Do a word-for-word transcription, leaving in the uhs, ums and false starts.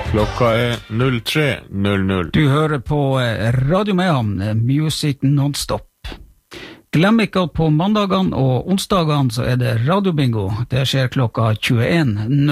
Klokka er null tre null null. Du hører på Radio Mehamn, Music Non-Stop. Glem ikke at på mandagene og onsdagene så er det radiobingo. Det skjer klokka tjueen null null.